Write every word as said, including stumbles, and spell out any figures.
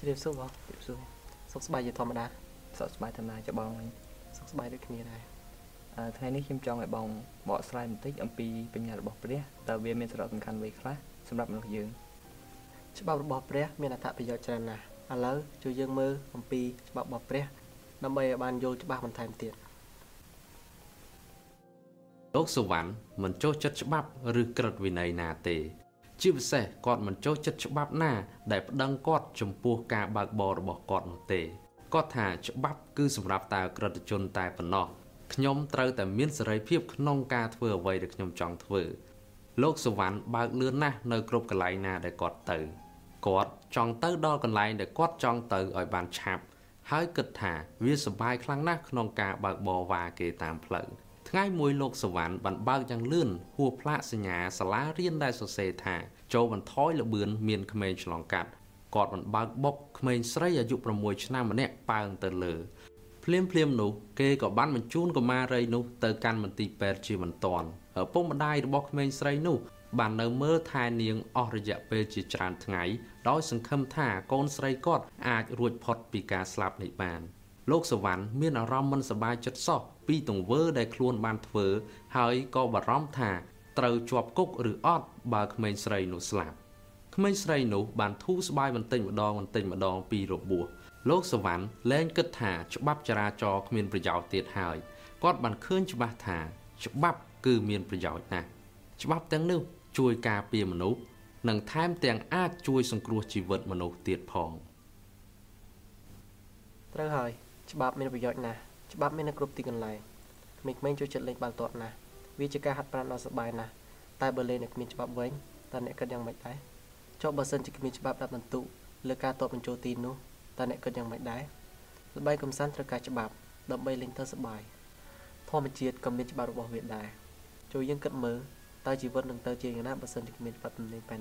เรียบสู้บ่เรียบสู้សុខសប្បាយជាធម្មតាសុខសប្បាយធម្មតាចាបងសុខសប្បាយដូចគ្នាដែរអឺថ្ងៃនេះខ្ញុំចង់ឲ្យបងបកស្រាយបន្តិចអំពីបញ្ញារបស់ព្រះតើវាមានសារៈសំខាន់អ្វីខ្លះសម្រាប់មនុស្សយើងច្បាប់របស់ព្រះមានអត្ថប្រយោជន៍ច្រើនណាស់ឥឡូវជួយយើងមើលអំពីច្បាប់របស់ព្រះដើម្បីឲ្យបានយល់ច្បាស់បន្ថែមទៀតលោកសុវណ្ណមិនចូលចិត្តច្បាប់ឬក្រឹតវិន័យណាទេជាពិសេសគាត់មិនចូលចិត្តច្បាប់ណាដែលប្តឹងគាត់ចំពោះការបើកបររបស់គាត់នោះទេគាត់ថាច្បាប់គឺសម្រាប់តែក្រិតជនតែប៉ុណ្ណោះខ្ញុំត្រូវតែមានសេរីភាពក្នុងការធ្វើអ្វីដែលខ្ញុំចង់ធ្វើលោកសុវណ្ណបើកលឿនណាស់នៅគ្រប់កន្លែងណាដែលគាត់ទៅគាត់ចង់ទៅដល់កន្លែងដែលគាត់ចង់ទៅឲ្យបានឆាប់ហើយគិតថាវាសប្បាយខ្លាំងណាស់ក្នុងការបើកបរវ៉ាគេតាមផ្លូវថ្ងៃមួយលោកសុវណ្ណបានបើកយ៉ាងលឿនហួសផ្លាកសញ្ញាសាលារៀនដែលសរសេរថាចូលបន្ថយល្បឿនមានក្មេងឆ្លងកាត់គាត់បានបើកបុកក្មេងស្រីអាយុ6ឆ្នាំម្នាក់ប៉ើងទៅលើភ្លាមភ្លាមនោះគេក៏បានបញ្ជូនកុមារីនោះទៅកាន់មន្ទីរពេទ្យជាបន្ទាន់ឪពុកម្ដាយរបស់ក្មេងស្រីនោះបាននៅមើលថែនាងអស់រយៈពេលជាច្រើនថ្ងៃដោយសង្ឃឹមថាកូនស្រីគាត់អាចរួចផុតពីការស្លាប់នេះបានលោកសុវណ្ណមានអារម្មណ៍មិនសប្បាយចិត្តសោះពីទង្វើដែលខ្លួនបានធ្វើហើយក៏បារម្ភថាត្រូវជាប់គុកឬអត់បើក្មេងស្រីនោះស្លាប់ក្មេងស្រីនោះបានធូរស្បើយបន្តិចម្ដងបន្តិចម្ដងពីរបួសលោកសុវណ្ណលែងគិតថាច្បាប់ចរាចរណ៍គ្មានប្រយោជន៍ទៀតហើយគាត់បានឃើញច្បាស់ថាច្បាប់គឺមានប្រយោជន៍ណាស់ច្បាប់ទាំងនោះជួយការពារមនុស្សនិងថែមទាំងអាចជួយសង្គ្រោះជីវិតមនុស្សទៀតផងត្រូវហើយច្បាប់មានប្រយោជន៍ណាស់ច្បាប់មាននៅគ្រប់ទីកន្លែងក្មេងៗចូលចិត្តលេងបាល់ទាត់ណាស់វាជាការហាត់ប្រាណដ៏សប្បាយណាស់តែបើលេងនៅគ្មានច្បាប់វិញតើអ្នកគិតយ៉ាងម៉េចដែរចុះបើសិនជាគ្មានច្បាប់ដាក់បន្ទុកលើការទាត់បញ្ចូលទីនោះតើអ្នកគិតយ៉ាងម៉េចដែរល្បែងកំសាន្តត្រូវការច្បាប់ដើម្បីលេងទៅសប្បាយធម្មជាតិក៏មានច្បាប់របស់វាដែរចូលយើងគិតមើលតើជីវិតនឹងទៅជាយ៉ាងណាបើសិនជាគ្មានច្បាប់ទំនេរ